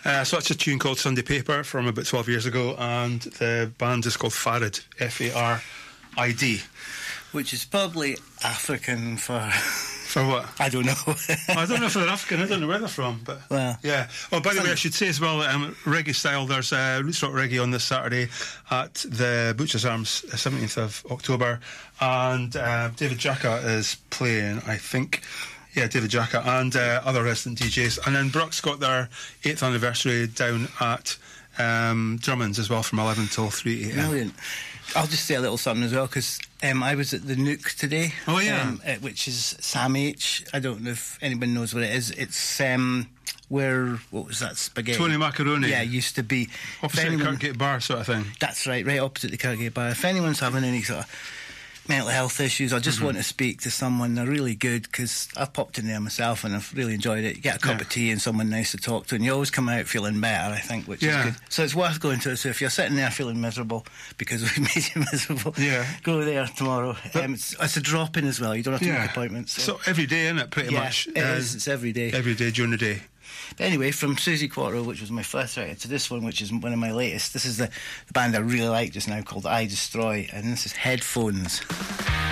So that's a tune called Sunday Paper from about 12 years ago, and the band is called Farid, Farid. Which is probably African for... For what? I don't know. I don't know if they're African. I don't know where they're from, but well, yeah. Oh, by the way, I should say as well, reggae style. There's Roots Rock Reggae on this Saturday at the Butcher's Arms, 17th of October, and David Jacka is playing, I think. Yeah, David Jacka and other resident DJs, and then Brooks got their 8th anniversary down at Drummond's as well from 11 till 3 a.m. Brilliant. I'll just say a little something as well, because I was at the Nook today. Oh, yeah. Which is Sam H. I don't know if anybody knows what it is. It's where, what was that, spaghetti? Tony Macaroni. Yeah, used to be. Opposite Kirkgate Bar sort of thing. That's right opposite the Kirkgate Bar. If anyone's having any sort of mental health issues, I just want to speak to someone. They're really good, because I've popped in there myself and I've really enjoyed it. You get a cup of tea and someone nice to talk to, and you always come out feeling better, I think, which is good. So it's worth going to it. So if you're sitting there feeling miserable because we made you miserable, go there tomorrow. It's a drop-in as well. You don't have to make appointments. So every day, isn't it, pretty much? It is. It's every day. Every day during the day. But anyway, from Susie Quattro, which was my first record, to this one, which is one of my latest. This is the band I really like just now, called I Destroy, and this is Headphones.